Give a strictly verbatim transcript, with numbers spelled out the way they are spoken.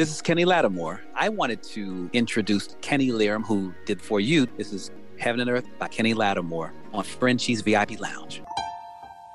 This is Kenny Lattimore. I wanted to introduce Kenny Lerum, who did For You. This is Heaven and Earth by Kenny Lattimore on Frenchie's V I P Lounge.